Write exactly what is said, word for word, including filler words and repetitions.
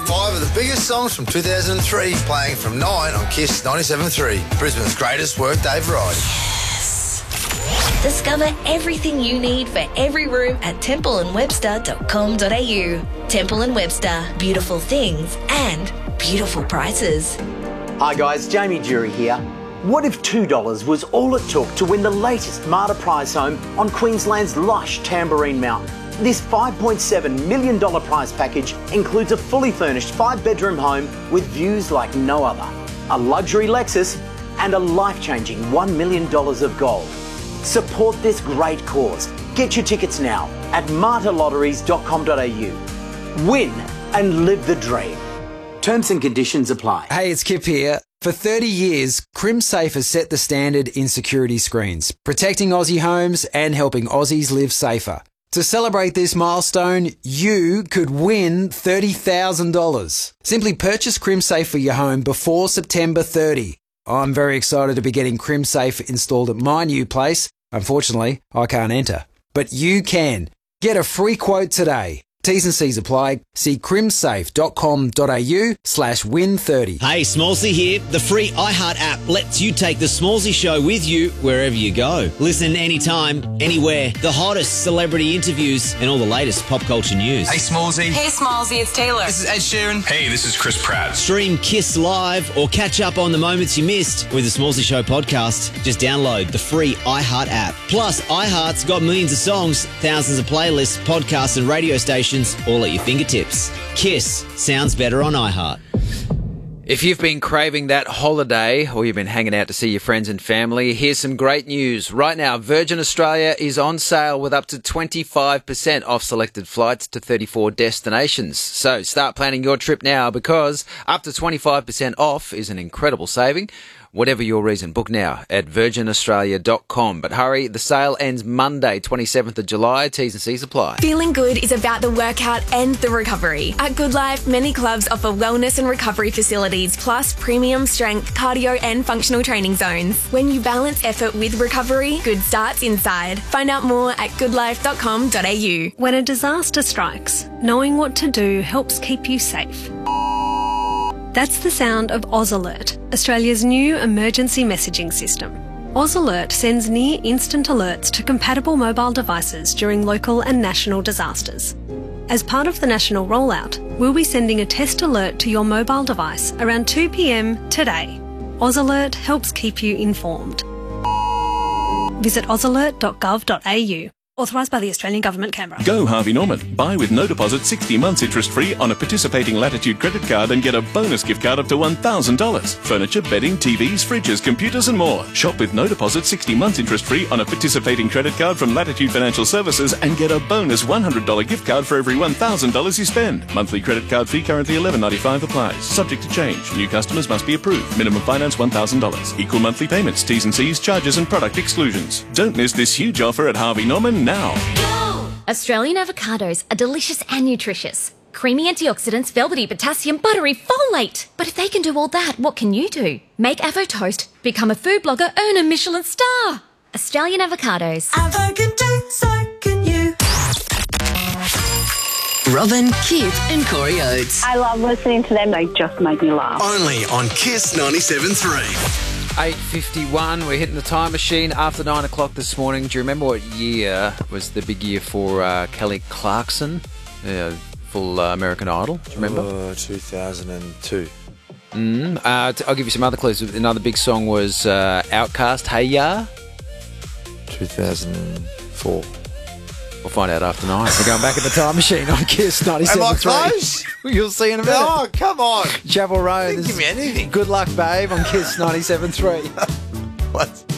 Five of the biggest songs from two thousand three playing from nine on Kiss ninety-seven point three. Brisbane's greatest workday variety. Discover everything you need for every room at temple and webster dot com dot a u. Temple and Webster. Beautiful things and beautiful prices. Hi guys, Jamie Jury here. What if two dollars was all it took to win the latest Marta prize home on Queensland's lush Tamborine Mountain? This five point seven million dollars prize package includes a fully furnished five-bedroom home with views like no other, a luxury Lexus, and a life-changing one million dollars of gold. Support this great cause. Get your tickets now at marta lotteries dot com dot a u. Win and live the dream. Terms and conditions apply. Hey, it's Kip here. For thirty years, CrimSafe has set the standard in security screens, protecting Aussie homes and helping Aussies live safer. To celebrate this milestone, you could win thirty thousand dollars. Simply purchase CrimSafe for your home before September thirtieth. I'm very excited to be getting CrimSafe installed at my new place. Unfortunately, I can't enter. But you can. Get a free quote today. T's and C's apply. See crimsafe dot com dot a u slash win thirty. Hey, Smallsy here. The free iHeart app lets you take the Smallsy Show with you wherever you go. Listen anytime, anywhere. The hottest celebrity interviews and all the latest pop culture news. Hey, Smallsy. Hey, Smallsy, it's Taylor. This is Ed Sheeran. Hey, this is Chris Pratt. Stream Kiss Live or catch up on the moments you missed with the Smallsy Show podcast. Just download the free iHeart app. Plus, iHeart's got millions of songs, thousands of playlists, podcasts and radio stations all at your fingertips. Kiss sounds better on iHeart. If you've been craving that holiday or you've been hanging out to see your friends and family, here's some great news. Right now, Virgin Australia is on sale with up to twenty-five percent off selected flights to thirty-four destinations. So start planning your trip now because up to twenty-five percent off is an incredible saving. Whatever your reason, book now at virgin australia dot com. But hurry, the sale ends Monday, twenty-seventh of July. T's and C's apply. Feeling good is about the workout and the recovery. At Good Life, many clubs offer wellness and recovery facilities, plus premium strength, cardio and functional training zones. When you balance effort with recovery, good starts inside. Find out more at good life dot com dot a u. When a disaster strikes, knowing what to do helps keep you safe. That's the sound of Oz Alert, Australia's new emergency messaging system. Oz Alert sends near instant alerts to compatible mobile devices during local and national disasters. As part of the national rollout, we'll be sending a test alert to your mobile device around two p m today. Oz Alert helps keep you informed. Visit oz alert dot gov dot a u. Authorised by the Australian Government, Canberra. Go Harvey Norman. Buy with no deposit sixty months interest-free on a participating Latitude credit card and get a bonus gift card up to one thousand dollars. Furniture, bedding, T Vs, fridges, computers and more. Shop with no deposit sixty months interest-free on a participating credit card from Latitude Financial Services and get a bonus one hundred dollars gift card for every one thousand dollars you spend. Monthly credit card fee currently eleven ninety-five applies. Subject to change. New customers must be approved. Minimum finance one thousand dollars. Equal monthly payments. T's and C's, charges and product exclusions. Don't miss this huge offer at Harvey Norman now. Australian avocados are delicious and nutritious. Creamy antioxidants, velvety potassium, buttery folate. But if they can do all that, what can you do? Make Avo Toast, become a food blogger, earn a Michelin star. Australian avocados. Avo can do, so can you. Robin, Kip and Corey Oates. I love listening to them. They just make me laugh. Only on Kiss ninety-seven point three. eight fifty-one, we're hitting the time machine after nine o'clock this morning. Do you remember what year was the big year for uh, Kelly Clarkson, uh, full uh, American Idol? Do you remember? Uh, two thousand two. Mm, uh, t- I'll give you some other clues. Another big song was uh, Outkast, Hey Ya. two thousand four. We'll find out after nine. We're going back in the time machine on Kiss ninety-seven point three. Am I close? You'll see in a minute. Oh, come on. Chapel Road. Give me anything. Good luck, babe, on Kiss ninety-seven point three. What?